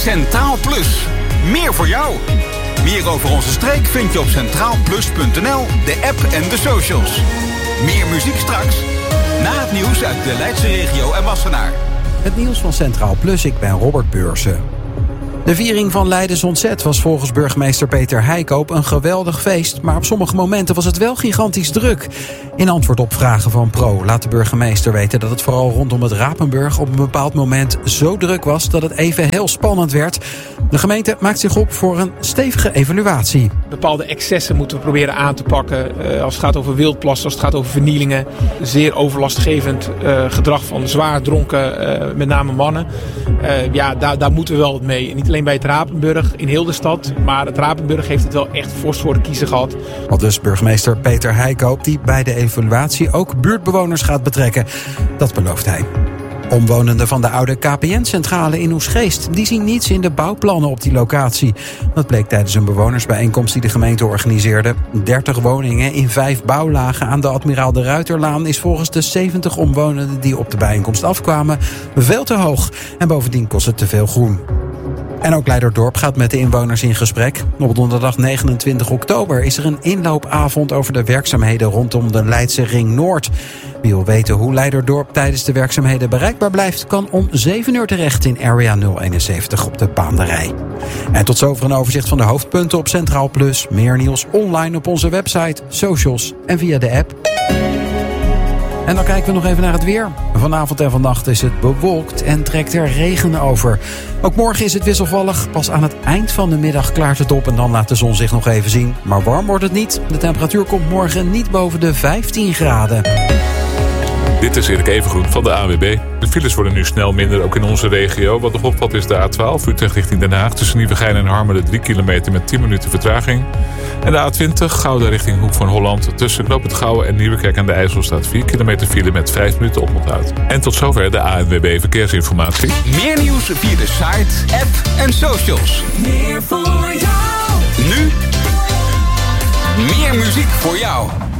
Centraal Plus. Meer voor jou. Meer over onze streek vind je op centraalplus.nl, de app en de socials. Meer muziek straks. Na het nieuws uit de Leidse regio en Wassenaar. Het nieuws van Centraal Plus, ik ben Robert Beursen. De viering van Leidens Ontzet was volgens burgemeester Peter Heikoop een geweldig feest, maar op sommige momenten was het wel gigantisch druk. In antwoord op vragen van Pro laat de burgemeester weten dat het vooral rondom het Rapenburg op een bepaald moment zo druk was dat het even heel spannend werd. De gemeente maakt zich op voor een stevige evaluatie. Bepaalde excessen moeten we proberen aan te pakken. Als het gaat over wildplassen, als het gaat over vernielingen. Zeer overlastgevend gedrag van zwaar dronken, met name mannen. Daar moeten we wel wat mee. Niet alleen bij het Rapenburg, in heel de stad. Maar het Rapenburg heeft het wel echt fors voor de kiezer gehad. Al dus burgemeester Peter Heikoop, die bij de evaluatie ook buurtbewoners gaat betrekken. Dat belooft hij. Omwonenden van de oude KPN-centrale in Oesgeest, die zien niets in de bouwplannen op die locatie. Dat bleek tijdens een bewonersbijeenkomst die de gemeente organiseerde. 30 woningen in 5 bouwlagen aan de Admiraal de Ruiterlaan is volgens de 70 omwonenden die op de bijeenkomst afkwamen veel te hoog. En bovendien kost het te veel groen. En ook Leiderdorp gaat met de inwoners in gesprek. Op donderdag 29 oktober is er een inloopavond over de werkzaamheden rondom de Leidse Ring Noord. Wie wil weten hoe Leiderdorp tijdens de werkzaamheden bereikbaar blijft, kan om 7 uur terecht in Area 071 op de Paanderij. En tot zover een overzicht van de hoofdpunten op Centraal Plus. Meer nieuws online op onze website, socials en via de app. En dan kijken we nog even naar het weer. Vanavond en vannacht is het bewolkt en trekt er regen over. Ook morgen is het wisselvallig. Pas aan het eind van de middag klaart het op en dan laat de zon zich nog even zien. Maar warm wordt het niet. De temperatuur komt morgen niet boven de 15 graden. Dit is Erik Evengroen van de ANWB. De files worden nu snel minder, ook in onze regio. Wat nog opvalt is de A12, Utrecht richting Den Haag. Tussen Nieuwegein en Harmelen 3 kilometer met 10 minuten vertraging. En de A20, Gouda richting Hoek van Holland. Tussen Knoop het Gouwen en Nieuwekerk aan de IJssel staat 4 kilometer file met 5 minuten oponthoud. En tot zover de ANWB Verkeersinformatie. Meer nieuws via de site, app en socials. Meer voor jou. Nu meer muziek voor jou.